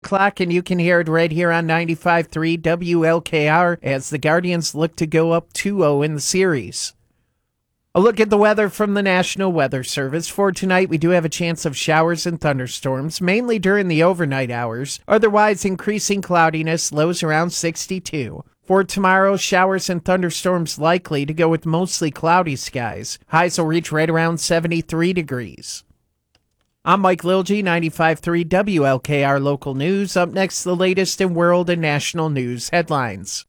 o'clock, and you can hear it right here on 95.3 WLKR as the Guardians look to go up 2-0 in the series. A look at the weather from the National Weather Service. For tonight, we do have a chance of showers and thunderstorms, mainly during the overnight hours. Otherwise, increasing cloudiness, lows around 62. For tomorrow, showers and thunderstorms likely to go with mostly cloudy skies. Highs will reach right around 73 degrees. I'm Mike Lilge, 95.3 WLKR Local News. Up next, the latest in world and national news headlines.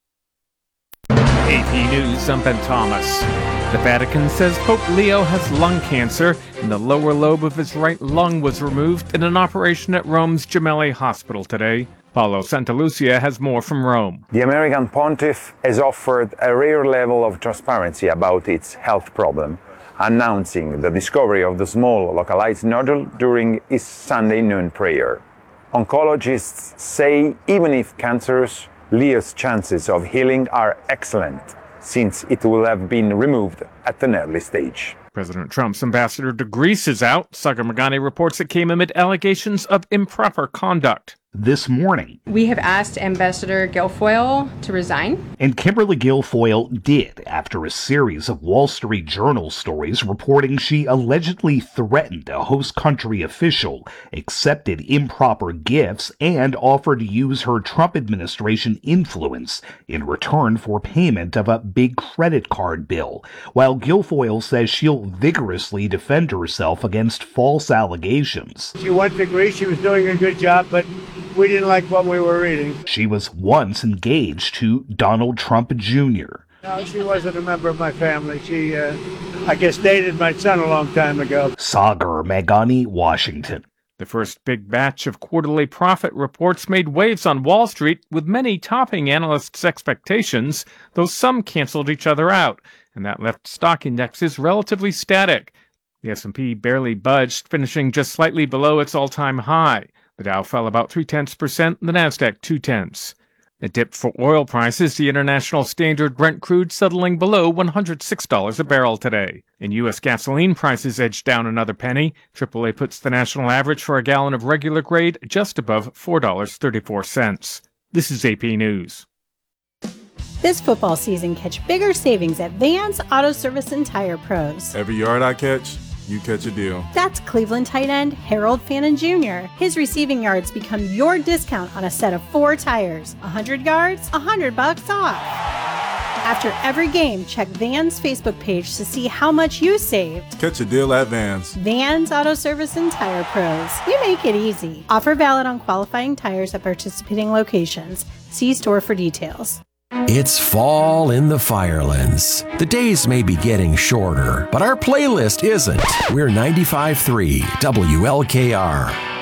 AP News, I'm Ben Thomas. The Vatican says Pope Leo has lung cancer, and the lower lobe of his right lung was removed in an operation at Rome's Gemelli Hospital today. Paolo Santalucia has more from Rome. The American pontiff has offered a rare level of transparency about its health problem, announcing the discovery of the small localized nodule during his Sunday noon prayer. Oncologists say even if cancerous, Leo's chances of healing are excellent, since it will have been removed at an early stage. President Trump's ambassador to Greece is out. Sagar Magani reports it came amid allegations of improper conduct. This morning, we have asked Ambassador Guilfoyle to resign. And Kimberly Guilfoyle did after a series of Wall Street Journal stories reporting she allegedly threatened a host country official, accepted improper gifts, and offered to use her Trump administration influence in return for payment of a big credit card bill, while Guilfoyle says she'll vigorously defend herself against false allegations. She went to Greece, she was doing a good job, but we didn't like what we were reading. She was once engaged to Donald Trump Jr. No, she wasn't a member of my family. She, I guess, dated my son a long time ago. Sagar Magani, Washington. The first big batch of quarterly profit reports made waves on Wall Street, with many topping analysts' expectations, though some canceled each other out, and that left stock indexes relatively static. The S&P barely budged, finishing just slightly below its all-time high. The Dow fell about 0.3%, the Nasdaq 0.2. A dip for oil prices, the International Standard Brent crude settling below $106 a barrel today. In U.S. gasoline prices edged down another penny. AAA puts the national average for a gallon of regular grade just above $4.34. This is AP News. This football season, catch bigger savings at Vans Auto Service and Tire Pros. Every yard I catch, you catch a deal. That's Cleveland tight end Harold Fannin Jr. His receiving yards become your discount on a set of 4 tires. 100 yards, $100 off. After every game, check Vans' Facebook page to see how much you saved. Catch a deal at Vans. Vans Auto Service and Tire Pros. We make it easy. Offer valid on qualifying tires at participating locations. See store for details. It's fall in the Firelands. The days may be getting shorter, but our playlist isn't. We're 95.3 WLKR.